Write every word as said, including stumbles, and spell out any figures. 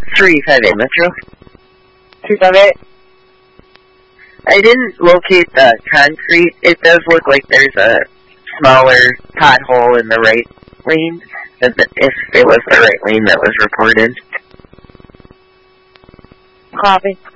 three five eight Metro. two five eight? I didn't locate the concrete. It does look like there's a smaller pothole in the right lane, if it was the right lane that was reported. Copy.